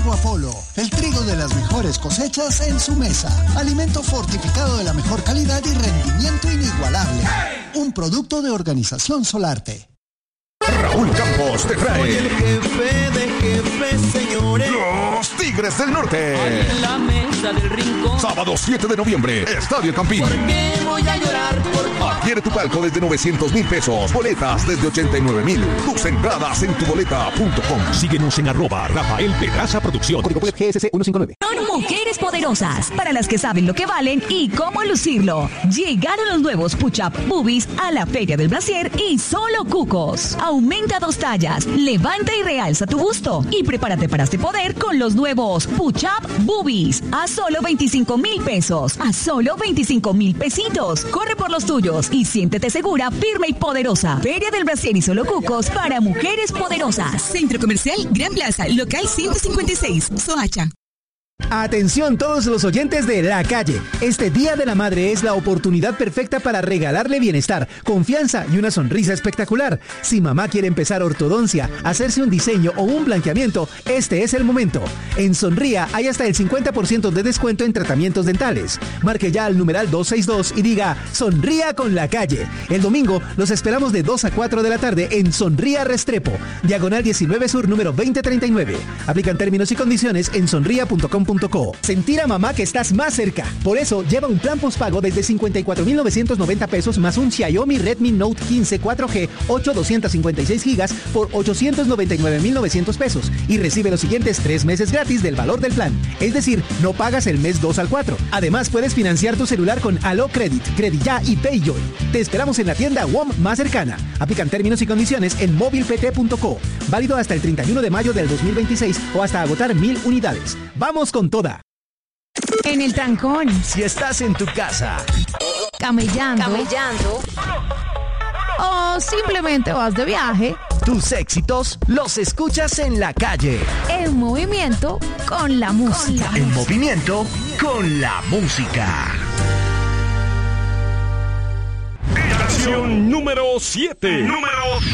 Trigo Apolo, el trigo de las mejores cosechas en su mesa. Alimento fortificado de la mejor calidad y rendimiento inigualable. Un producto de Organización Solarte. Raúl Campos te trae. Soy el jefe de jefes, señores. Los Tigres del Norte. En la mesa del rincón. Sábado 7 de noviembre, Estadio Campín. ¿Por qué voy a llorar? Adquiere tu palco desde 900,000 pesos. Boletas desde 89,000. Tus entradas en tuboleta.com. Síguenos en @Rafael Pedraza Producción. Código GSC 159. Son mujeres poderosas, para las que saben lo que valen y cómo lucirlo. Llegaron los nuevos Push-Up Boobies a la Feria del Brasier y solo cucos. Aumenta 2 tallas, levanta y realza tu busto y prepárate para este poder con los nuevos Push-Up Boobies a solo 25,000 pesos, a solo 25,000 pesitos. Corre por los tuyos y siéntete segura, firme y poderosa. Feria del Brasier y solo cucos para mujeres poderosas. Centro Comercial Gran Plaza, local 156, Soacha. Atención todos los oyentes de La Calle. Este Día de la Madre es la oportunidad perfecta para regalarle bienestar, confianza y una sonrisa espectacular. Si mamá quiere empezar ortodoncia, hacerse un diseño o un blanqueamiento, este es el momento. En Sonría hay hasta el 50% de descuento en tratamientos dentales. Marque ya al numeral 262 y diga Sonría con La Calle. El domingo los esperamos de 2 a 4 de la tarde en Sonría Restrepo, diagonal 19 Sur número 2039. Aplican términos y condiciones en sonría.com.co. Sentir a mamá que estás más cerca. Por eso, lleva un plan postpago desde 54,990 pesos más un Xiaomi Redmi Note 15 4G 8,256 gigas por 899,900 pesos y recibe los siguientes 3 meses gratis del valor del plan. Es decir, no pagas el mes 2 al 4. Además, puedes financiar tu celular con Allo Credit, Crediya y Payjoy. Te esperamos en la tienda WOM más cercana. Aplican términos y condiciones en movilpt.co. Válido hasta el 31 de mayo del 2026 o hasta agotar 1,000 unidades. ¡Vamos con toda! En el trancón. Si estás en tu casa, Camellando. O simplemente vas de viaje. tus éxitos los escuchas en La Calle. En movimiento con la música. En movimiento con la música. Estación número 7.